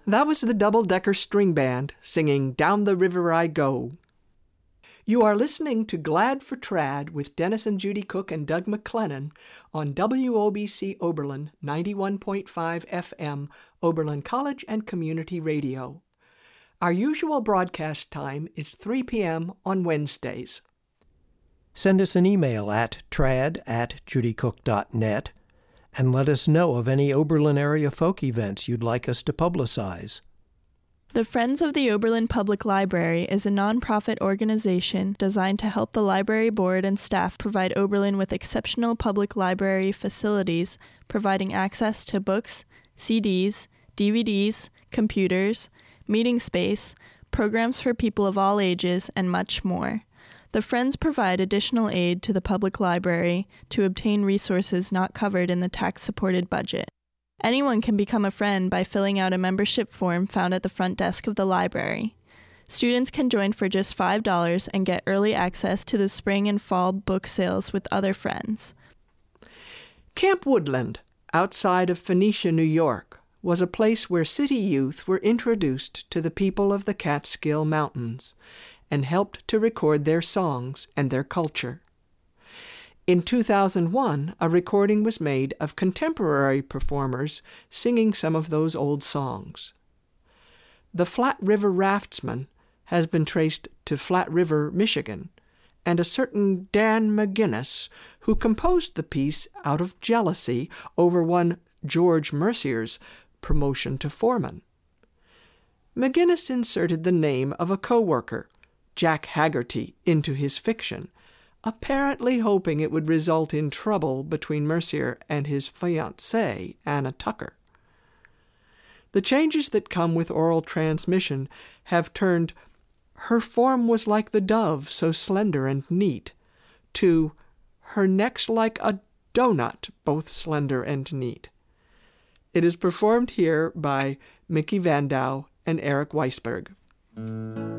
That was the Double-Decker String Band singing Down the River I Go. You are listening to Glad for Trad with Dennis and Judy Cook and Doug McLennan on WOBC Oberlin 91.5 FM, Oberlin College and Community Radio. Our usual broadcast time is 3 p.m. on Wednesdays. Send us an email at trad@judycook.net and let us know of any Oberlin area folk events you'd like us to publicize. The Friends of the Oberlin Public Library is a nonprofit organization designed to help the library board and staff provide Oberlin with exceptional public library facilities, providing access to books, CDs, DVDs, computers, meeting space, programs for people of all ages, and much more. The Friends provide additional aid to the public library to obtain resources not covered in the tax-supported budget. Anyone can become a friend by filling out a membership form found at the front desk of the library. Students can join for just $5 and get early access to the spring and fall book sales with other friends. Camp Woodland, outside of Phoenicia, New York, was a place where city youth were introduced to the people of the Catskill Mountains and helped to record their songs and their culture. In 2001, a recording was made of contemporary performers singing some of those old songs. The Flat River Raftsman has been traced to Flat River, Michigan, and a certain Dan McGinnis, who composed the piece out of jealousy over one George Mercier's promotion to foreman. McGinnis inserted the name of a co-worker, Jack Haggerty, into his fiction, apparently hoping it would result in trouble between Mercier and his fiancée, Anna Tucker. The changes that come with oral transmission have turned "her form was like the dove, so slender and neat," to "her neck's like a donut, both slender and neat." It is performed here by Mickey Vandau and Eric Weisberg.